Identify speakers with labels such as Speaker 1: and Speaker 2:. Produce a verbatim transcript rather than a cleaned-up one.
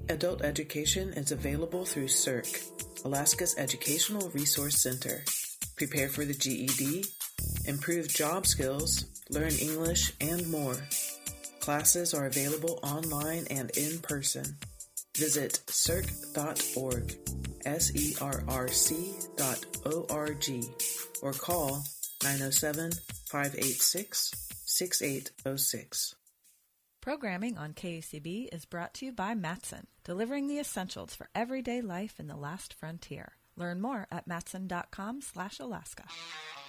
Speaker 1: Adult education is available through C E R C, Alaska's Educational Resource Center. Prepare for the G E D, improve job skills, learn English, and more. Classes are available online and in person. Visit C E R C dot org, S E R R C dot O R G, or call nine oh seven, five eight six, six eight oh six.
Speaker 2: Programming on K A C B is brought to you by Matson, delivering the essentials for everyday life in the last frontier. Learn more at matson dot com slash Alaska.